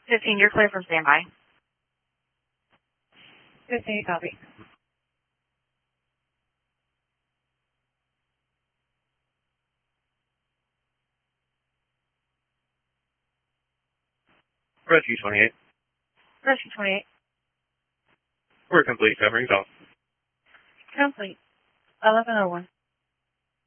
15, you're clear from standby. 15, copy. Rescue 28. Rescue 28. We're complete. Coverings off. Complete. 1101.